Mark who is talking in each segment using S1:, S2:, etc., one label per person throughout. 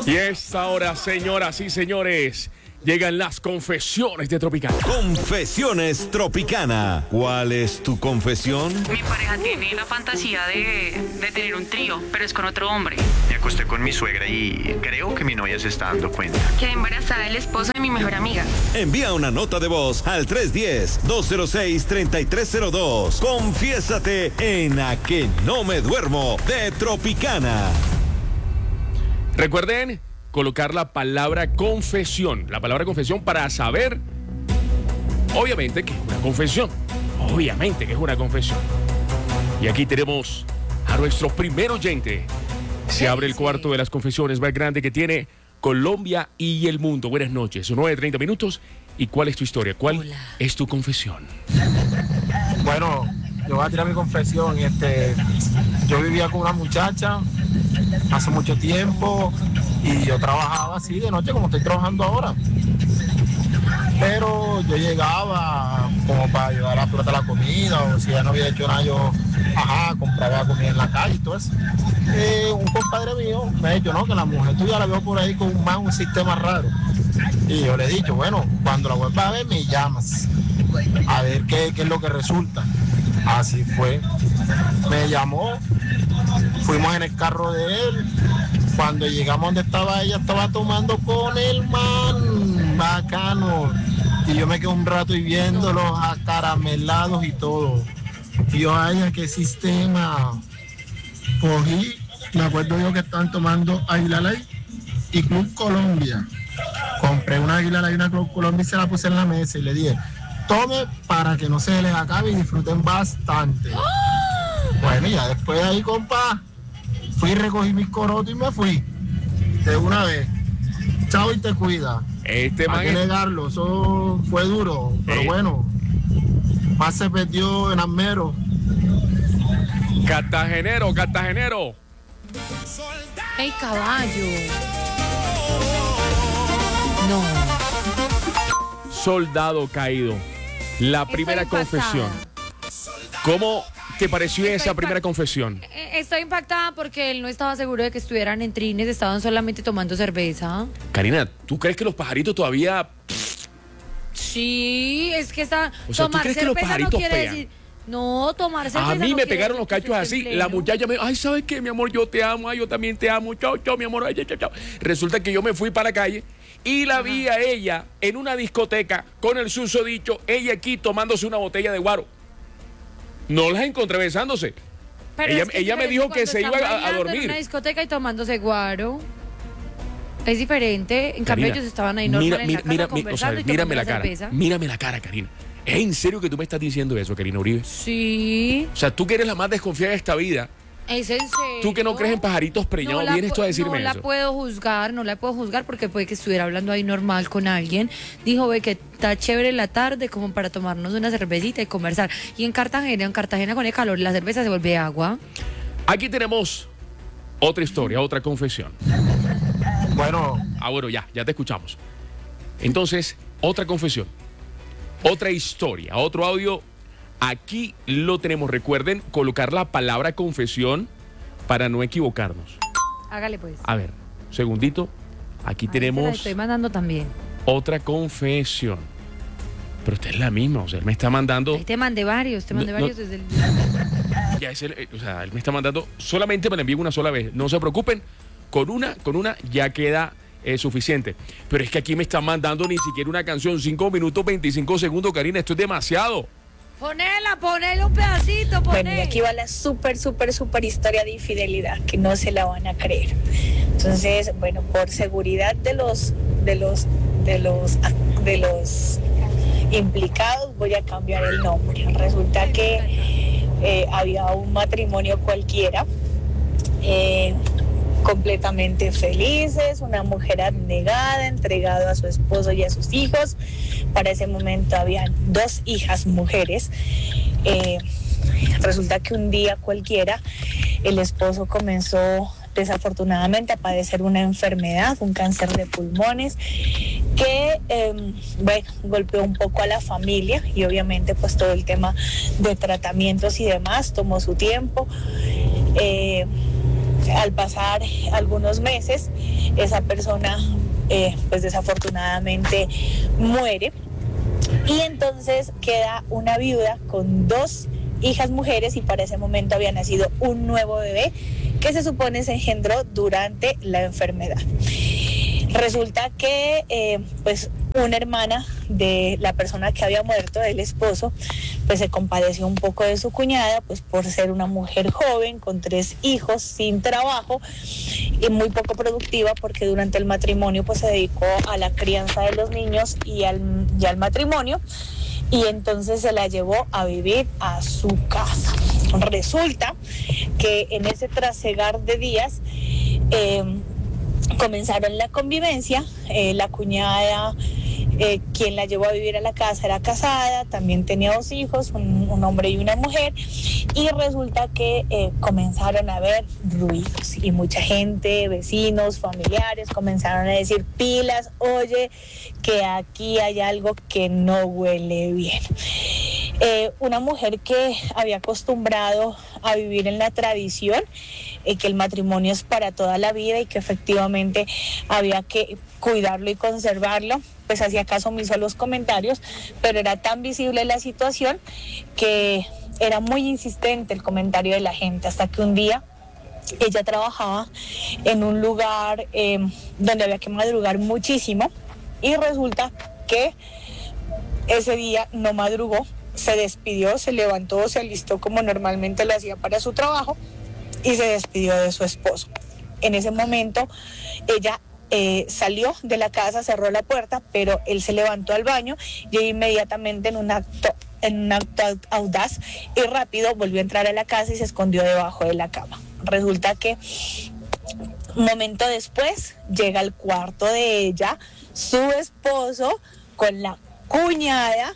S1: Y esta hora, señoras y señores, llegan las confesiones de Tropicana.
S2: Confesiones Tropicana. ¿Cuál es tu confesión?
S3: Mi pareja tiene la fantasía de tener un trío, pero es con otro hombre.
S4: Me acosté con mi suegra y creo que mi novia se está dando cuenta.
S3: Quedé embarazada del esposo de mi mejor amiga.
S2: Envía una nota de voz al 310-206-3302. Confiésate en A Que No Me Duermo de Tropicana.
S1: Recuerden colocar la palabra confesión. La palabra confesión para saber, obviamente, que es una confesión. Obviamente que es una confesión. Y aquí tenemos a nuestro primer oyente. Se abre el cuarto de las confesiones más grande que tiene Colombia y el mundo. Buenas noches. Son 9:30 minutos. ¿Y cuál es tu historia? ¿Cuál es tu confesión?
S5: Bueno, yo voy a tirar mi confesión. Yo vivía con una muchacha hace mucho tiempo y yo trabajaba así de noche como estoy trabajando ahora. Pero yo llegaba como para ayudar a plata la comida, o si ya no había hecho nada, yo compraba comida en la calle y todo eso. Un compadre mío me ha dicho, no, que la mujer tuya la veo por ahí con un sistema raro. Y yo le he dicho, bueno, cuando la vuelvas a ver me llamas, a ver qué es lo que resulta. Así fue. Me llamó, fuimos en el carro de él. Cuando llegamos donde estaba ella, estaba tomando con el man, bacano. Y yo me quedé un rato y viéndolos acaramelados y todo. Y yo, ay, ¿qué sistema? Cogí, me acuerdo yo que estaban tomando Águila Light y Club Colombia. Compré una Águila Light y una Club Colombia y se la puse en la mesa y le dije, tome para que no se les acabe y disfruten bastante. Bueno, y ya después de ahí, compa, fui, recogí mis corotos y me fui. De una vez. Chao y te cuida. Hay que negarlo, eso fue duro, pero bueno. Más se perdió en Armero.
S1: Cartagenero.
S6: ¡Ey, caballo! No.
S1: Soldado caído. La primera confesión. ¿Cómo te pareció esa primera confesión?
S6: Estoy impactada porque él no estaba seguro de que estuvieran en trines, estaban solamente tomando cerveza.
S1: Karina, ¿tú crees que los pajaritos todavía...?
S6: Sí, es que está...
S1: O sea, ¿tú crees que los pajaritos pegan?
S6: decir... No, tomar cerveza
S1: A mí
S6: no
S1: me
S6: quiere
S1: pegaron los
S6: decir que
S1: cachos
S6: esté en
S1: así.
S6: pleno.
S1: La muchacha me dijo, ay, ¿sabes qué, mi amor? Yo te amo, ay, yo también te amo. Chao, mi amor. Ay, chao. Resulta que yo me fui para la calle y la vi a ella en una discoteca con el susodicho, ella aquí tomándose una botella de guaro. No las encontré besándose.
S6: Pero
S1: ella me dijo que se iba a dormir.
S6: En una discoteca y tomándose guaro. Es diferente. En cambio, ellos estaban ahí normal en la casa conversando y tomando una cerveza.
S1: Mírame la cara, Karina. ¿Es en serio que tú me estás diciendo eso, Karina Uribe?
S6: Sí.
S1: O sea, tú que eres la más desconfiada de esta vida.
S6: ¿Es en serio?
S1: Tú que no crees en pajaritos preñados, vienes tú a decirme eso.
S6: No la puedo juzgar porque puede que estuviera hablando ahí normal con alguien. Dijo, ve que está chévere la tarde como para tomarnos una cervecita y conversar. Y en Cartagena con el calor, la cerveza se vuelve agua.
S1: Aquí tenemos otra historia, otra confesión.
S5: Bueno,
S1: ya te escuchamos. Entonces, otra confesión, otra historia, otro audio. Aquí lo tenemos. Recuerden colocar la palabra confesión para no equivocarnos.
S6: Hágale pues.
S1: A ver, segundito. Aquí tenemos.
S6: Se la estoy mandando también.
S1: Otra confesión. Pero esta es la misma, o sea, él me está mandando.
S6: Ahí te mandé varios desde el...
S1: Ya es él me está mandando, solamente me la envío una sola vez. No se preocupen, con una ya queda suficiente. Pero es que aquí me están mandando ni siquiera una canción, 5 minutos 25 segundos, Karina, esto es demasiado.
S6: Ponele un pedacito,
S7: Bueno, y aquí va la súper historia de infidelidad, que no se la van a creer. Entonces, bueno, por seguridad de los implicados, voy a cambiar el nombre. Resulta que había un matrimonio cualquiera, completamente felices, una mujer abnegada, entregada a su esposo y a sus hijos. Para ese momento habían 2 hijas mujeres. Resulta que un día cualquiera el esposo comenzó desafortunadamente a padecer una enfermedad, un cáncer de pulmones, que golpeó un poco a la familia, y obviamente pues todo el tema de tratamientos y demás tomó su tiempo. al pasar algunos meses, esa persona pues desafortunadamente muere, y entonces queda una viuda con 2 hijas mujeres, y para ese momento había nacido un nuevo bebé que se supone se engendró durante la enfermedad. Resulta que pues una hermana de la persona que había muerto, del esposo, pues se compadeció un poco de su cuñada, pues por ser una mujer joven con 3 hijos, sin trabajo y muy poco productiva, porque durante el matrimonio pues se dedicó a la crianza de los niños y al matrimonio, y entonces se la llevó a vivir a su casa. Resulta que en ese trasegar de días comenzaron la convivencia. La cuñada, quien la llevó a vivir a la casa, era casada, también tenía 2 hijos, un hombre y una mujer, y resulta que comenzaron a haber ruidos, y mucha gente, vecinos, familiares, comenzaron a decir: pilas, oye, que aquí hay algo que no huele bien. Una mujer que había acostumbrado a vivir en la tradición, que el matrimonio es para toda la vida y que efectivamente había que cuidarlo y conservarlo, pues hacía caso omiso a los comentarios, pero era tan visible la situación que era muy insistente el comentario de la gente, hasta que un día ella trabajaba en un lugar donde había que madrugar muchísimo, y resulta que ese día no madrugó, se despidió, se levantó, se alistó como normalmente lo hacía para su trabajo, y se despidió de su esposo. En ese momento ella salió de la casa, cerró la puerta, pero él se levantó al baño y inmediatamente en un acto audaz y rápido volvió a entrar a la casa y se escondió debajo de la cama. Resulta que un momento después llega al cuarto de ella su esposo con la cuñada.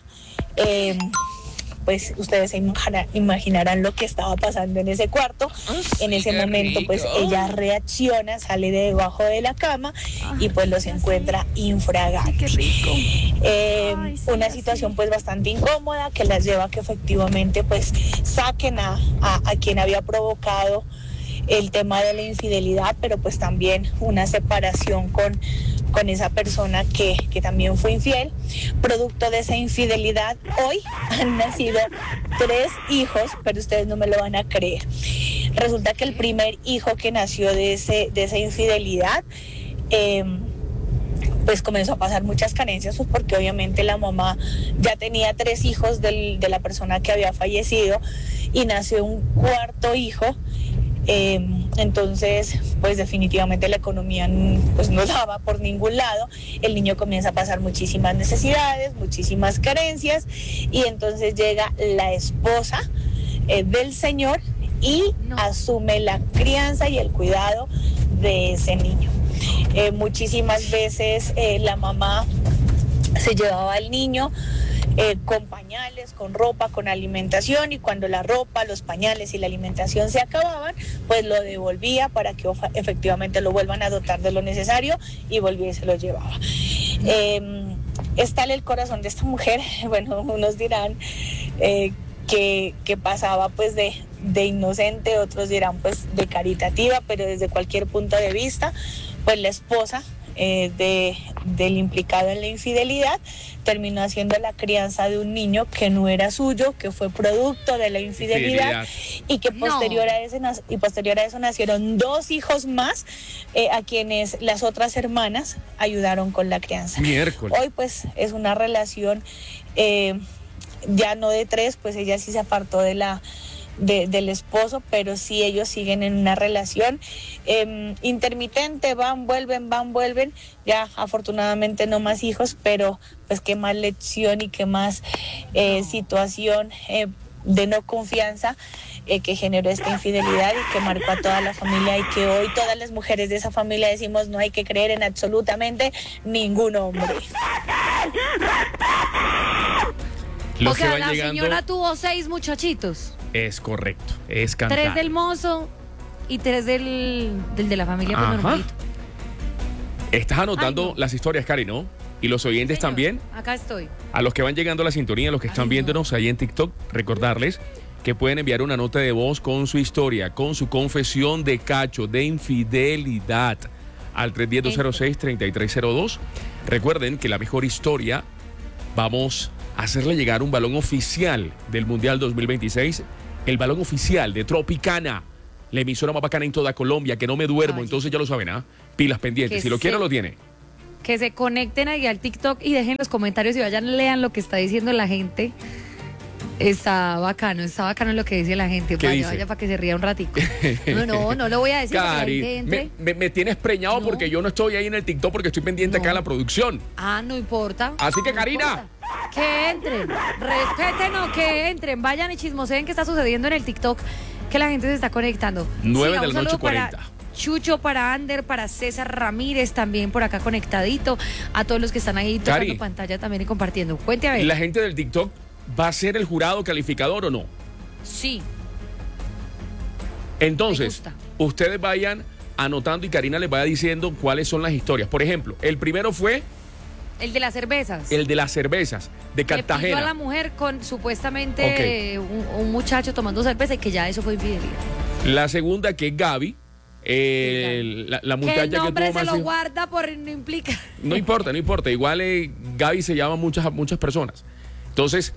S7: Pues ustedes se imaginarán lo que estaba pasando en ese cuarto. En ese momento pues ella reacciona, sale de debajo de la cama y pues los encuentra infraganti. Una situación pues bastante incómoda que las lleva a que efectivamente pues saquen a quien había provocado el tema de la infidelidad, pero pues también una separación con esa persona que también fue infiel. Producto de esa infidelidad, hoy han nacido 3 hijos, pero ustedes no me lo van a creer. Resulta que el primer hijo que nació de esa infidelidad, pues comenzó a pasar muchas carencias, pues porque obviamente la mamá ya tenía 3 hijos de la persona que había fallecido, y nació un 4º hijo. Entonces pues definitivamente la economía pues no daba por ningún lado. El niño comienza a pasar muchísimas necesidades, muchísimas carencias, y entonces llega la esposa del señor y asume la crianza y el cuidado de ese niño. Muchísimas veces la mamá se llevaba al niño con pañales, con ropa, con alimentación, y cuando la ropa, los pañales y la alimentación se acababan, pues lo devolvía para que efectivamente lo vuelvan a dotar de lo necesario, y volvía y se lo llevaba. Es tal el corazón de esta mujer, bueno, unos dirán que pasaba pues de inocente, otros dirán pues de caritativa, pero desde cualquier punto de vista, pues la esposa del implicado en la infidelidad terminó haciendo la crianza de un niño que no era suyo, que fue producto de la infidelidad. Y que posterior a eso nacieron 2 hijos más, a quienes las otras hermanas ayudaron con la crianza.
S1: Miércoles.
S7: Hoy pues es una relación ya no de 3, pues ella sí se apartó del esposo, pero sí ellos siguen en una relación intermitente, van, vuelven, ya afortunadamente no más hijos, pero pues qué más lección y qué más situación de no confianza que generó esta infidelidad y que marcó a toda la familia, y que hoy todas las mujeres de esa familia decimos: no hay que creer en absolutamente ningún hombre.
S6: O sea, la señora tuvo 6 muchachitos.
S1: Es correcto, es cantar.
S6: 3 del mozo y 3 del de la familia, pues normalito.
S1: Estás anotando las historias, Cari, ¿no? Y los oyentes también.
S6: Acá estoy.
S1: A los que van llegando a la sintonía, a los que están viéndonos ahí en TikTok, recordarles que pueden enviar una nota de voz con su historia, con su confesión de cacho, de infidelidad, al 310-206-3302. Recuerden que la mejor historia, vamos a hacerle llegar un balón oficial del Mundial 2026, el balón oficial de Tropicana, la emisora más bacana en toda Colombia, que no me duermo. Entonces ya lo saben, ¿ah? Pilas pendientes, si lo quieren lo tiene.
S6: Que se conecten ahí al TikTok y dejen los comentarios y vayan, lean lo que está diciendo la gente. Está bacano lo que dice la gente. Vaya para que se ría un ratico. No lo voy a decir.
S1: Cari, me tienes preñado porque yo no estoy ahí en el TikTok porque estoy pendiente acá en la producción.
S6: No importa.
S1: Así que, Karina.
S6: Que entren, respétenos, que entren, vayan y chismoseen qué está sucediendo en el TikTok, que la gente se está conectando.
S1: 9 de la noche 40.
S6: Chucho, para Ander, para César Ramírez, también por acá conectadito, a todos los que están ahí tocando pantalla también y compartiendo. Cuente a ver.
S1: ¿La gente del TikTok va a ser el jurado calificador o no?
S6: Sí.
S1: Entonces, ustedes vayan anotando y Karina les vaya diciendo cuáles son las historias. Por ejemplo, el primero fue...
S6: El de las cervezas.
S1: El de las cervezas, de Cartagena.
S6: Que pilló a la mujer con supuestamente un muchacho tomando cerveza y que ya eso fue infidelidad. La
S1: segunda, que es Gaby. La muchacha que
S6: el nombre
S1: tuvo
S6: se
S1: más
S6: lo guarda por no implica.
S1: No importa. Igual Gaby se llama muchas personas. Entonces,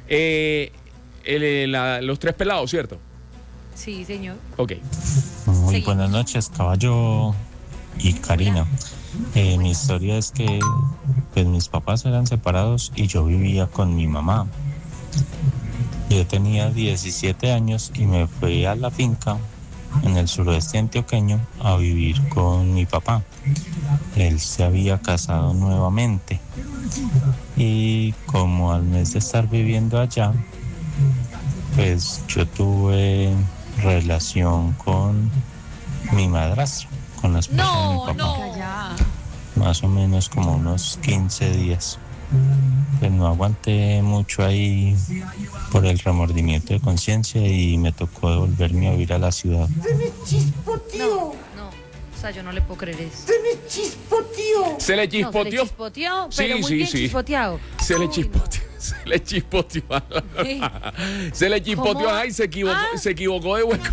S1: los tres pelados, ¿cierto?
S6: Sí, señor.
S1: Ok.
S8: Muy buenas noches, Caballo y Karina. Mi historia es que pues mis papás eran separados y yo vivía con mi mamá. Yo tenía 17 años y me fui a la finca en el suroeste antioqueño a vivir con mi papá. Él se había casado nuevamente y como al mes de estar viviendo allá, pues yo tuve relación con mi madrastra, con la esposa de mi papá. Más o menos como unos 15 días. Pues no aguanté mucho ahí por el remordimiento de conciencia y me tocó devolverme a vivir a la ciudad.
S6: No, o sea, yo no le puedo creer eso.
S1: Se le chispoteó.
S6: Pero muy bien chispoteado.
S1: Se le chispoteó. Se le chispoteó. Ay, se equivocó de hueco.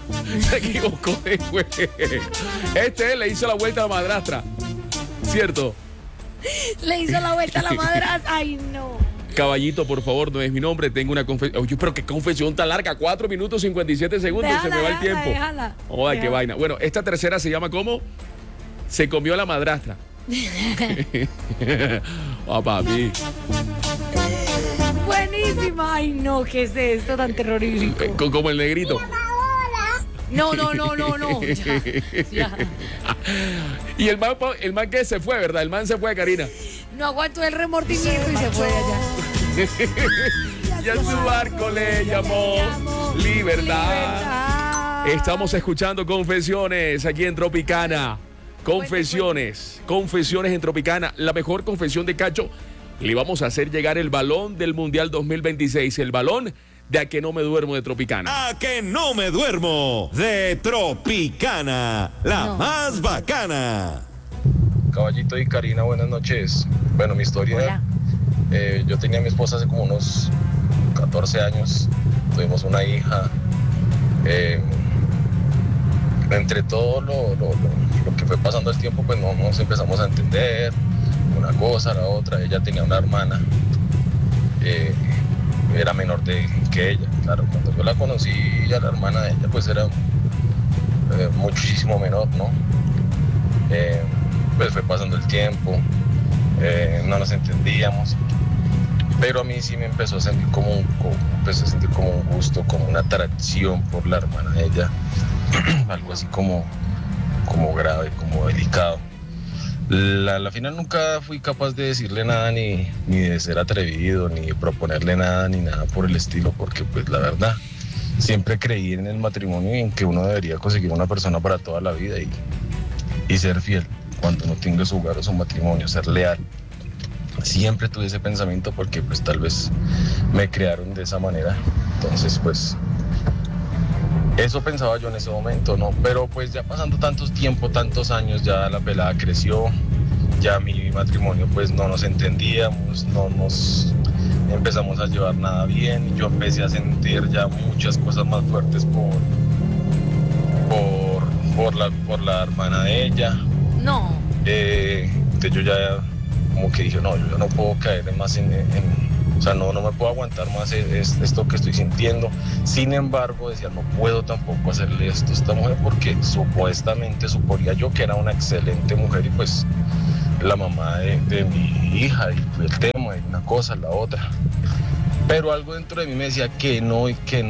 S1: Le hizo la vuelta a la madrastra. ¿Cierto?
S6: Le hizo la vuelta a la madrastra. Ay, no.
S1: Caballito, por favor, no es mi nombre. Tengo una confesión. Oye, pero qué confesión tan larga. 4 minutos 57 segundos. Se me va el tiempo. Déjala. Qué vaina. Bueno, esta tercera se llama ¿cómo? Se comió a la madrastra. Papi.
S6: Buenísima. Ay, no, ¿qué es esto tan terrorífico?
S1: Como el negrito.
S6: No. Ya.
S1: Y el man que se fue, ¿verdad? El man se fue, Karina.
S6: No aguantó el remordimiento y se fue allá.
S1: Y a su barco le llamó Libertad. Estamos escuchando Confesiones aquí en Tropicana. Confesiones en Tropicana. La mejor confesión de cacho. Le vamos a hacer llegar el balón del Mundial 2026. El balón de A Que No Me Duermo de Tropicana.
S2: A Que No Me Duermo de Tropicana, la más bacana.
S9: Caballito y Karina, buenas noches. Bueno, mi historia, yo tenía a mi esposa hace como unos 14 años, tuvimos una hija. Entre todo lo que fue pasando el tiempo, pues no nos empezamos a entender una cosa, la otra. Ella tenía una hermana, era menor que ella. Claro, cuando yo la conocí, a la hermana de ella pues era muchísimo menor, ¿no? Pues fue pasando el tiempo, no nos entendíamos, pero a mí sí me empezó a sentir como un gusto, como una atracción por la hermana de ella, algo así como grave, como delicado. La final nunca fui capaz de decirle nada, ni de ser atrevido, ni de proponerle nada, ni nada por el estilo, porque pues la verdad, siempre creí en el matrimonio y en que uno debería conseguir una persona para toda la vida y ser fiel cuando uno tenga su hogar o su matrimonio, ser leal. Siempre tuve ese pensamiento porque pues tal vez me crearon de esa manera, entonces pues eso pensaba yo en ese momento, ¿no? Pero pues ya pasando tantos años, ya la pelada creció, ya mi matrimonio pues no nos entendíamos, no nos empezamos a llevar nada bien, yo empecé a sentir ya muchas cosas más fuertes por la hermana de ella.
S6: No.
S9: Entonces yo ya como que dije, no, yo no puedo caer más o sea, no me puedo aguantar más esto que estoy sintiendo. Sin embargo, decía, no puedo tampoco hacerle esto a esta mujer porque supuestamente suponía yo que era una excelente mujer y pues la mamá de mi hija y el tema y una cosa, la otra. Pero algo dentro de mí me decía que no.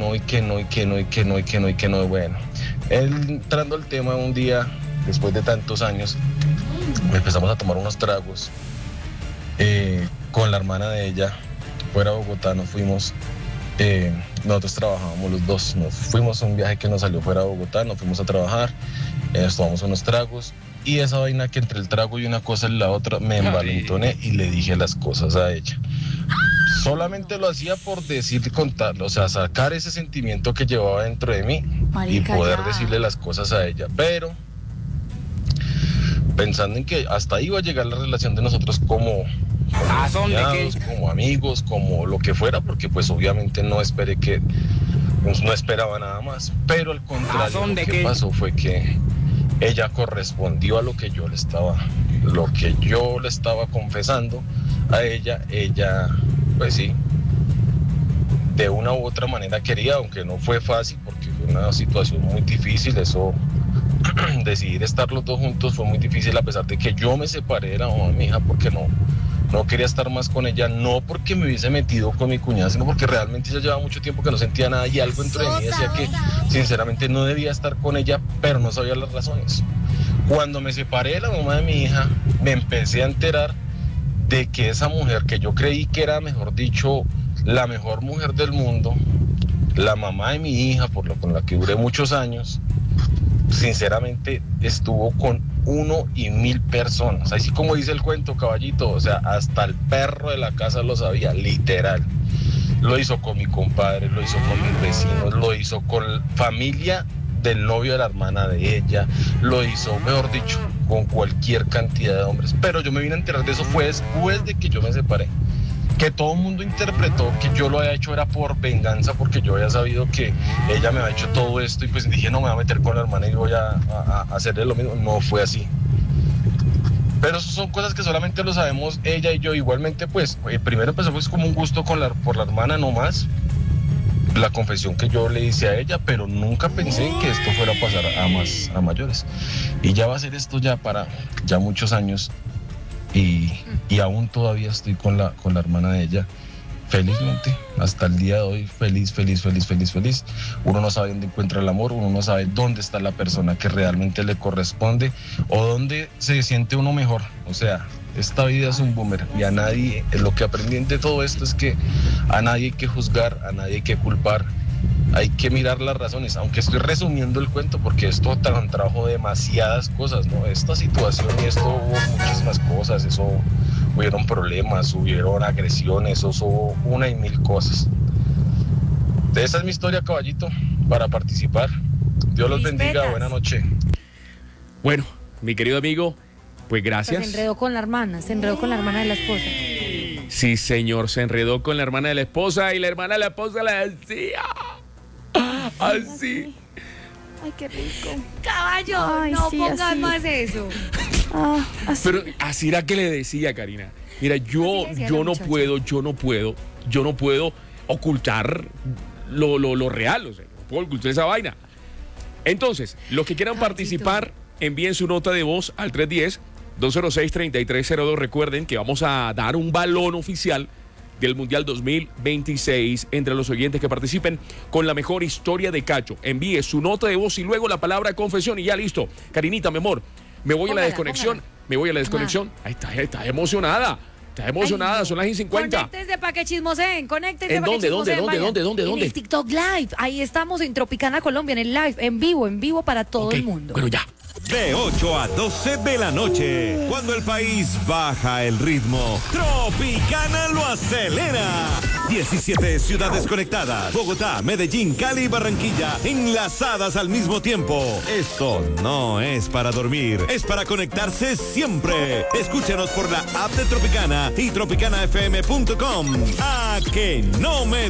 S9: Bueno, entrando al tema un día, después de tantos años, empezamos a tomar unos tragos con la hermana de ella. Fuera de Bogotá nos fuimos, nosotros trabajábamos los dos, nos fuimos a un viaje que nos salió fuera de Bogotá, nos fuimos a trabajar, nos tomamos unos tragos y esa vaina que entre el trago y una cosa y la otra me envalentoné y le dije las cosas a ella. Solamente lo hacía por contarlo, o sea, sacar ese sentimiento que llevaba dentro de mí. Marica, y poder decirle las cosas a ella, pero pensando en que hasta ahí iba a llegar la relación de nosotros como aliados, como amigos, como lo que fuera, porque pues obviamente no esperaba nada más, pero al contrario, lo que pasó fue que ella correspondió a lo que yo le estaba confesando a ella, pues sí, de una u otra manera quería, aunque no fue fácil porque fue una situación muy difícil, eso decidir estar los dos juntos fue muy difícil a pesar de que yo me separé de la mamá de mi hija porque no quería estar más con ella, no porque me hubiese metido con mi cuñada, sino porque realmente ella llevaba mucho tiempo que no sentía nada y algo dentro de mí decía que sinceramente no debía estar con ella, pero no sabía las razones. Cuando me separé de la mamá de mi hija, me empecé a enterar de que esa mujer que yo creí que era, mejor dicho, la mejor mujer del mundo, la mamá de mi hija, con la que duré muchos años, sinceramente estuvo con 1 y 1000 personas. Así como dice el cuento, caballito, o sea, hasta el perro de la casa lo sabía, literal. Lo hizo con mi compadre, lo hizo con mis vecinos, lo hizo con familia del novio de la hermana de ella, lo hizo, mejor dicho, con cualquier cantidad de hombres. Pero yo me vine a enterar de eso fue después de que yo me separé. Que todo el mundo interpretó que yo lo había hecho era por venganza, porque yo había sabido que ella me había hecho todo esto y pues dije, no me voy a meter con la hermana y voy a hacerle lo mismo. No fue así. Pero eso son cosas que solamente lo sabemos ella y yo. Igualmente, pues, primero empezó pues como un gusto por la hermana nomás, la confesión que yo le hice a ella, pero nunca pensé que esto fuera a pasar a mayores. Y ya va a ser esto ya para ya muchos años. Y aún todavía estoy con la hermana de ella, felizmente, hasta el día de hoy, feliz. Uno no sabe dónde encuentra el amor, uno no sabe dónde está la persona que realmente le corresponde o dónde se siente uno mejor. O sea, esta vida es un boomerang y a nadie, lo que aprendí de todo esto es que a nadie hay que juzgar, a nadie hay que culpar. Hay que mirar las razones, aunque estoy resumiendo el cuento porque esto trajo demasiadas cosas, ¿no? Esta situación y esto hubo muchísimas cosas, hubieron problemas, hubieron agresiones, hubo 1 y 1000 cosas. Esa es mi historia, caballito, para participar. Dios los bendiga, buena noche.
S1: Bueno, mi querido amigo, pues gracias.
S6: Se enredó con la hermana de la esposa.
S1: Sí, señor, se enredó con la hermana de la esposa y la hermana de la esposa le decía así.
S10: Ay, qué rico.
S6: Caballo,
S10: ay,
S6: no
S10: sí,
S6: pongas
S10: así.
S6: más eso.
S10: Así.
S1: Pero así era que le decía, Karina. Mira, yo no puedo ocultar lo real, o sea, no puedo ocultar esa vaina. Entonces, los que quieran participar, envíen su nota de voz al 310-206-3302. Recuerden que vamos a dar un balón oficial del Mundial 2026 entre los oyentes que participen con la mejor historia de Cacho. Envíe su nota de voz y luego la palabra confesión y ya listo. Karinita, mi amor, me voy a la desconexión. Ahí está emocionada. Está emocionada, ay, son las 50.
S6: Conéctense para que chismoseen, conéctense.
S1: ¿En dónde?
S6: En el TikTok Live, ahí estamos en Tropicana Colombia, en el live, en vivo para todo el mundo.
S1: Bueno, ya.
S2: De 8 a 12 de la noche, cuando el país baja el ritmo, Tropicana lo acelera. 17 ciudades conectadas. Bogotá, Medellín, Cali y Barranquilla enlazadas al mismo tiempo. Esto no es para dormir, es para conectarse siempre. Escúchanos por la app de Tropicana y tropicanafm.com. ¡A que no me